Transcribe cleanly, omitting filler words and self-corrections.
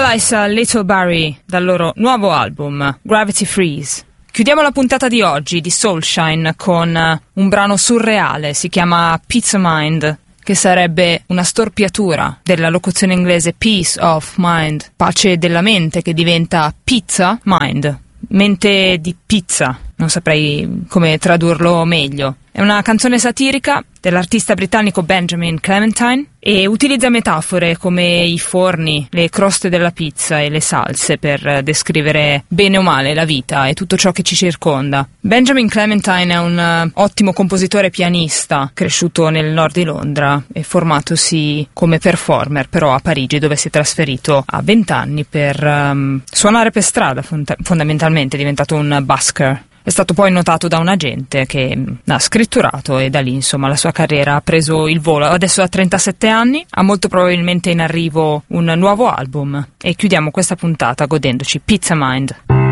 Eliza Little Barry dal loro nuovo album Gravity Freeze. Chiudiamo la puntata di oggi di Soulshine con un brano surreale, si chiama Pizza Mind, che sarebbe una storpiatura della locuzione inglese peace of mind, pace della mente, che diventa pizza mind, mente di pizza. Non saprei come tradurlo meglio. È una canzone satirica dell'artista britannico Benjamin Clementine e utilizza metafore come i forni, le croste della pizza e le salse per descrivere bene o male la vita e tutto ciò che ci circonda. Benjamin Clementine è un ottimo compositore e pianista, cresciuto nel nord di Londra e formatosi come performer però a Parigi, dove si è trasferito a 20 anni per suonare per strada, fondamentalmente è diventato un busker. È stato poi notato da un agente che l'ha scritturato e da lì insomma la sua carriera ha preso il volo. Adesso ha 37 anni, ha molto probabilmente in arrivo un nuovo album e chiudiamo questa puntata godendoci Pizza Mind.